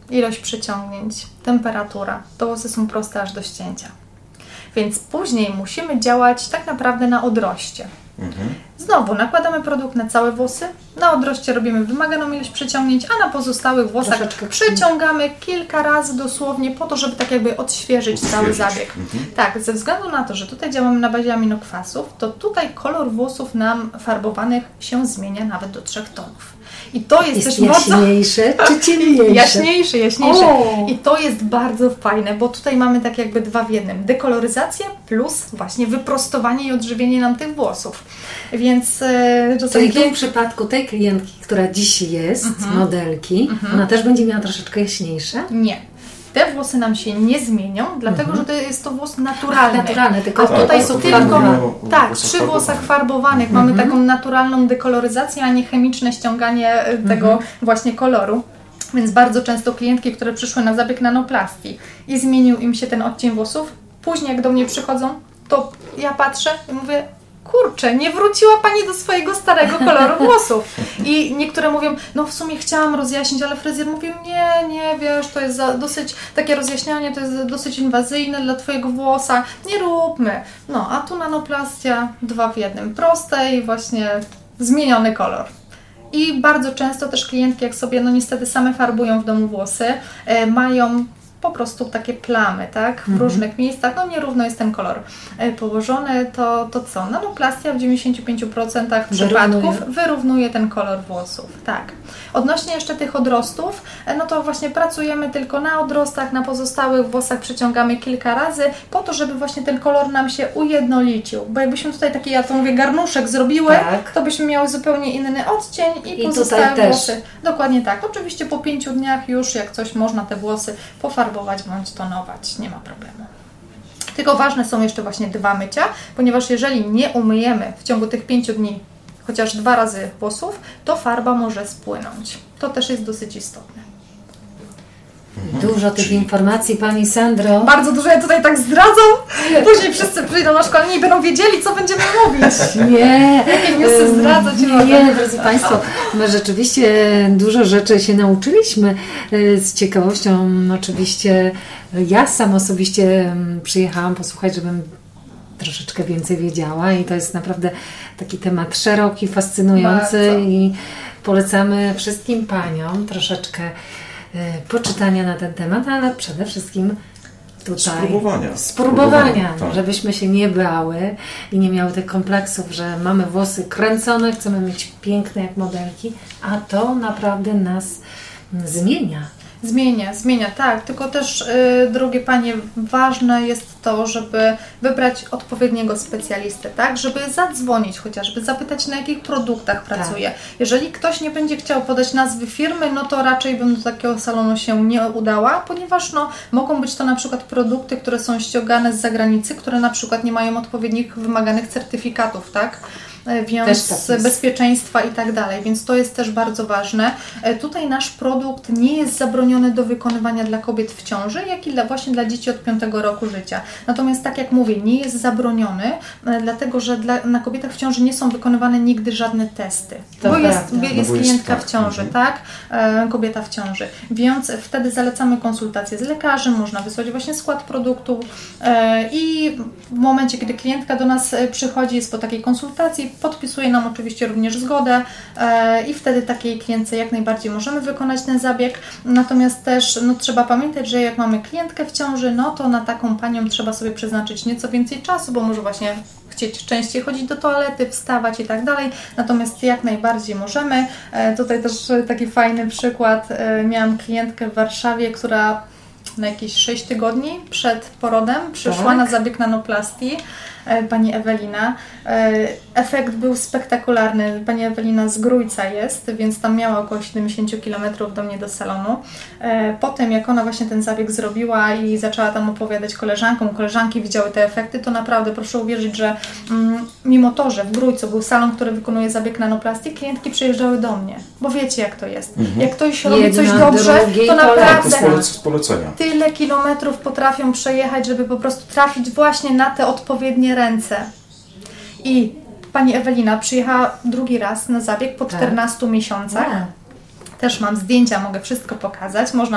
ilość przeciągnięć, temperatura. To włosy są proste aż do ścięcia. Więc później musimy działać tak naprawdę na odroście. Znowu nakładamy produkt na całe włosy, na odroście robimy wymaganą ilość przeciągnięć, a na pozostałych włosach przeciągamy kilka razy dosłownie po to, żeby tak jakby odświeżyć cały zabieg. Tak, ze względu na to, że tutaj działamy na bazie aminokwasów, to tutaj kolor włosów nam farbowanych się zmienia nawet do 3 tonów. I to jest też jaśniejsze czy ciemniejsze? Jaśniejsze. I to jest bardzo fajne, bo tutaj mamy tak jakby 2 w 1. Dekoloryzację plus właśnie wyprostowanie i odżywienie nam tych włosów. Więc czyli tu w przypadku tej klientki, która dziś jest, modelki, ona też będzie miała troszeczkę jaśniejsze? Nie. Te włosy nam się nie zmienią, dlatego że to jest to włos naturalny. Tylko a tutaj są tylko tak, przy włosach farbowanych mamy taką naturalną dekoloryzację, a nie chemiczne ściąganie tego właśnie koloru. Więc bardzo często klientki, które przyszły na zabieg nanoplastii i zmienił im się ten odcień włosów, później jak do mnie przychodzą, to ja patrzę i mówię: kurczę, nie wróciła Pani do swojego starego koloru włosów. I niektóre mówią: no w sumie chciałam rozjaśnić, ale fryzjer mówił: nie, wiesz, to jest dosyć, takie rozjaśnianie to jest dosyć inwazyjne dla Twojego włosa, nie róbmy. No, a tu nanoplastia 2 w 1, proste i właśnie zmieniony kolor. I bardzo często też klientki, jak sobie no niestety same farbują w domu włosy, mają po prostu takie plamy, tak? W różnych miejscach, no nierówno jest ten kolor położony, to co? Nanoplastia w 95% przypadków wyrównuje ten kolor włosów, tak. Odnośnie jeszcze tych odrostów, no to właśnie pracujemy tylko na odrostach, na pozostałych włosach przeciągamy kilka razy po to, żeby właśnie ten kolor nam się ujednolicił, bo jakbyśmy tutaj taki, ja to mówię, garnuszek zrobiły, to byśmy miały zupełnie inny odcień i pozostałe włosy. Dokładnie tak. Oczywiście po 5 dniach już jak coś można te włosy pofarbować bądź tonować, nie ma problemu. Tylko ważne są jeszcze właśnie 2 mycia, ponieważ jeżeli nie umyjemy w ciągu tych 5 dni chociaż 2 razy włosów, to farba może spłynąć. To też jest dosyć istotne. Dużo tych informacji, Pani Sandro. Bardzo dużo, ja tutaj tak zdradzam. Później wszyscy przyjdą na szkolenie i będą wiedzieli, co będziemy mówić. Nie. Jakie newsy zdradzać? Nie, drodzy Państwo, my rzeczywiście dużo rzeczy się nauczyliśmy. Z ciekawością oczywiście ja sam osobiście przyjechałam posłuchać, żebym troszeczkę więcej wiedziała i to jest naprawdę taki temat szeroki, fascynujący bardzo. I polecamy wszystkim Paniom troszeczkę poczytania na ten temat, ale przede wszystkim tutaj spróbowania, tak. Żebyśmy się nie bały i nie miały tych kompleksów, że mamy włosy kręcone, chcemy mieć piękne jak modelki, a to naprawdę nas zmienia. Zmienia, tak. Tylko też, drogie Panie, ważne jest to, żeby wybrać odpowiedniego specjalistę, tak? Żeby zadzwonić chociażby, zapytać, na jakich produktach pracuje. Jeżeli ktoś nie będzie chciał podać nazwy firmy, no to raczej bym do takiego salonu się nie udała, ponieważ no, mogą być to na przykład produkty, które są ściągane z zagranicy, które na przykład nie mają odpowiednich wymaganych certyfikatów, tak? Więc tak bezpieczeństwa i tak dalej, więc to jest też bardzo ważne. Tutaj nasz produkt nie jest zabroniony do wykonywania dla kobiet w ciąży, jak i właśnie dla dzieci od 5 roku życia. Natomiast tak jak mówię, nie jest zabroniony, dlatego że na kobietach w ciąży nie są wykonywane nigdy żadne testy, bo jest klientka w ciąży, tak? Kobieta w ciąży, więc wtedy zalecamy konsultację z lekarzem, można wysłać właśnie skład produktu i w momencie, kiedy klientka do nas przychodzi, jest po takiej konsultacji, podpisuje nam oczywiście również zgodę i wtedy takiej klientce jak najbardziej możemy wykonać ten zabieg. Natomiast też no, trzeba pamiętać, że jak mamy klientkę w ciąży, no to na taką panią trzeba sobie przeznaczyć nieco więcej czasu, bo może właśnie chcieć częściej chodzić do toalety, wstawać i tak dalej. Natomiast jak najbardziej możemy. Tutaj też taki fajny przykład. Miałam klientkę w Warszawie, która na jakieś 6 tygodni przed porodem przyszła na zabieg nanoplastii. Pani Ewelina. Efekt był spektakularny. Pani Ewelina z Grójca jest, więc tam miała około 70 km do mnie do salonu. Potem jak ona właśnie ten zabieg zrobiła i zaczęła tam opowiadać koleżankom, koleżanki widziały te efekty, to naprawdę proszę uwierzyć, że mimo to, że w Grójcu był salon, który wykonuje zabieg nanoplastii, klientki przyjeżdżały do mnie, bo wiecie jak to jest. Jak ktoś robi coś dobrze, to naprawdę tyle kilometrów potrafią przejechać, żeby po prostu trafić właśnie na te odpowiednie ręce. I pani Ewelina przyjechała 2 raz na zabieg po 14 miesiącach. Też mam zdjęcia, mogę wszystko pokazać. Można